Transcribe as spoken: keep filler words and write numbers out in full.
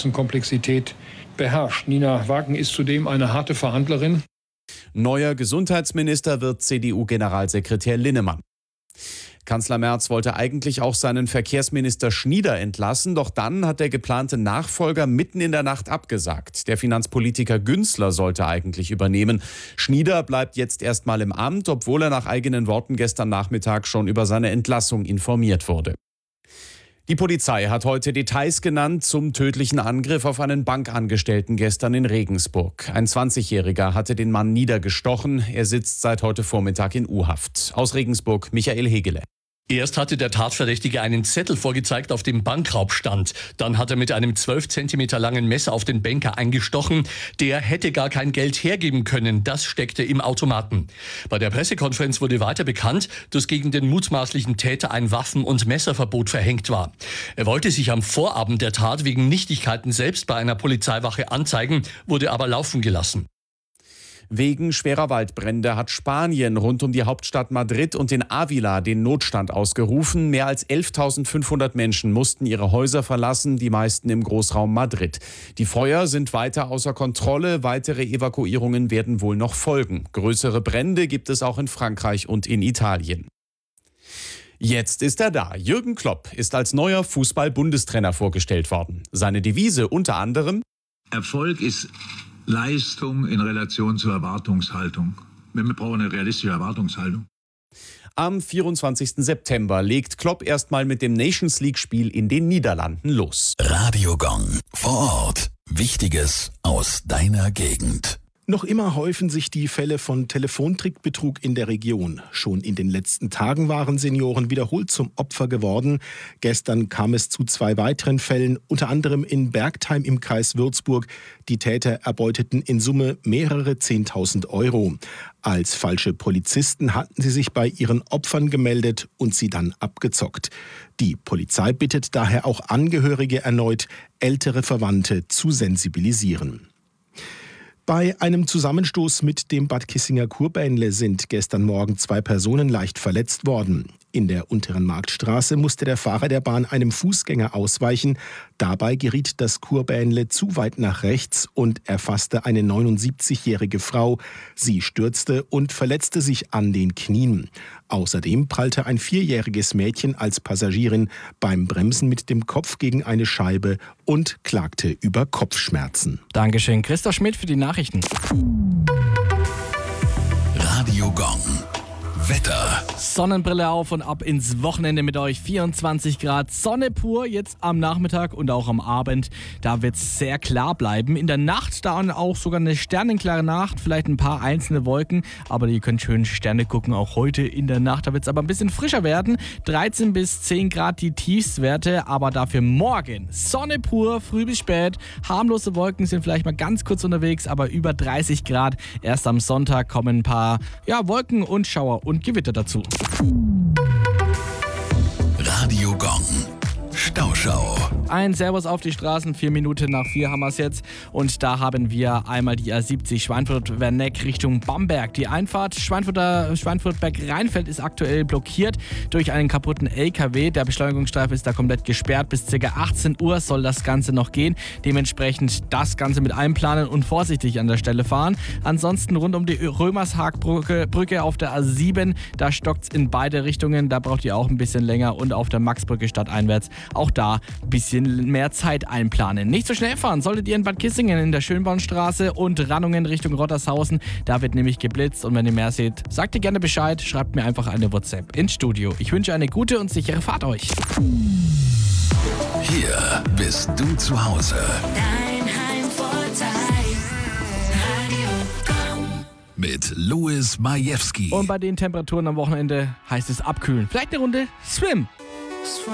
ganzen Komplexität beherrscht. Nina Wagen ist zudem eine harte Verhandlerin. Neuer Gesundheitsminister wird C D U-Generalsekretär Linnemann. Kanzler Merz wollte eigentlich auch seinen Verkehrsminister Schnieder entlassen, doch dann hat der geplante Nachfolger mitten in der Nacht abgesagt. Der Finanzpolitiker Günzler sollte eigentlich übernehmen. Schnieder bleibt jetzt erstmal im Amt, obwohl er nach eigenen Worten gestern Nachmittag schon über seine Entlassung informiert wurde. Die Polizei hat heute Details genannt zum tödlichen Angriff auf einen Bankangestellten gestern in Regensburg. Ein zwanzigjähriger hatte den Mann niedergestochen. Er sitzt seit heute Vormittag in U-Haft. Aus Regensburg Michael Hegele. Erst hatte der Tatverdächtige einen Zettel vorgezeigt, auf dem Bankraub stand. Dann hat er mit einem zwölf Zentimeter langen Messer auf den Banker eingestochen. Der hätte gar kein Geld hergeben können. Das steckte im Automaten. Bei der Pressekonferenz wurde weiter bekannt, dass gegen den mutmaßlichen Täter ein Waffen- und Messerverbot verhängt war. Er wollte sich am Vorabend der Tat wegen Nichtigkeiten selbst bei einer Polizeiwache anzeigen, wurde aber laufen gelassen. Wegen schwerer Waldbrände hat Spanien rund um die Hauptstadt Madrid und in Ávila den Notstand ausgerufen. Mehr als elftausendfünfhundert Menschen mussten ihre Häuser verlassen, die meisten im Großraum Madrid. Die Feuer sind weiter außer Kontrolle. Weitere Evakuierungen werden wohl noch folgen. Größere Brände gibt es auch in Frankreich und in Italien. Jetzt ist er da. Jürgen Klopp ist als neuer Fußball-Bundestrainer vorgestellt worden. Seine Devise unter anderem: Erfolg ist Leistung in Relation zur Erwartungshaltung. Wir brauchen eine realistische Erwartungshaltung. Am vierundzwanzigsten September legt Klopp erstmal mit dem Nations League-Spiel in den Niederlanden los. Radio Gong. Vor Ort. Wichtiges aus deiner Gegend. Noch immer häufen sich die Fälle von Telefontrickbetrug in der Region. Schon in den letzten Tagen waren Senioren wiederholt zum Opfer geworden. Gestern kam es zu zwei weiteren Fällen, unter anderem in Bergtheim im Kreis Würzburg. Die Täter erbeuteten in Summe mehrere zehntausend Euro. Als falsche Polizisten hatten sie sich bei ihren Opfern gemeldet und sie dann abgezockt. Die Polizei bittet daher auch Angehörige erneut, ältere Verwandte zu sensibilisieren. Bei einem Zusammenstoß mit dem Bad Kissinger Kurbähnle sind gestern Morgen zwei Personen leicht verletzt worden. In der unteren Marktstraße musste der Fahrer der Bahn einem Fußgänger ausweichen. Dabei geriet das Kurbähnle zu weit nach rechts und erfasste eine neunundsiebzigjährige Frau. Sie stürzte und verletzte sich an den Knien. Außerdem prallte ein vierjähriges Mädchen als Passagierin beim Bremsen mit dem Kopf gegen eine Scheibe und klagte über Kopfschmerzen. Dankeschön, Christoph Schmidt für die Nachrichten. Radio Gong. Wetter. Sonnenbrille auf und ab ins Wochenende mit euch. vierundzwanzig Grad Sonne pur jetzt am Nachmittag und auch am Abend. Da wird es sehr klar bleiben. In der Nacht dann auch sogar eine sternenklare Nacht, vielleicht ein paar einzelne Wolken, aber ihr könnt schön Sterne gucken, auch heute in der Nacht. Da wird es aber ein bisschen frischer werden. dreizehn bis zehn Grad die Tiefstwerte, aber dafür morgen Sonne pur, früh bis spät. Harmlose Wolken sind vielleicht mal ganz kurz unterwegs, aber über dreißig Grad. Erst am Sonntag kommen ein paar ja, Wolken und Schauer und Gewitter dazu. Radio Gong. Stauschau. Ein Servus auf die Straßen, vier Minuten nach vier haben wir es jetzt. Und da haben wir einmal die A siebzig Schweinfurt-Werneck Richtung Bamberg. Die Einfahrt Schweinfurter, Schweinfurt-Berg-Rheinfeld ist aktuell blockiert durch einen kaputten L K W. Der Beschleunigungsstreifen ist da komplett gesperrt. Bis ca. achtzehn Uhr soll das Ganze noch gehen. Dementsprechend das Ganze mit einplanen und vorsichtig an der Stelle fahren. Ansonsten rund um die Römershaag-Brücke Brücke auf der A sieben, da stockt es in beide Richtungen. Da braucht ihr auch ein bisschen länger. Und auf der Maxbrücke stadteinwärts auch da ein bisschen mehr Zeit einplanen. Nicht so schnell fahren solltet ihr in Bad Kissingen in der Schönbornstraße und Rannungen Richtung Rottershausen. Da wird nämlich geblitzt und wenn ihr mehr seht, sagt ihr gerne Bescheid, schreibt mir einfach eine WhatsApp ins Studio. Ich wünsche eine gute und sichere Fahrt euch. Hier bist du zu Hause. Dein Heimvorteil. Radio Gong. Mit Louis Majewski. Und bei den Temperaturen am Wochenende heißt es abkühlen. Vielleicht eine Runde Swim.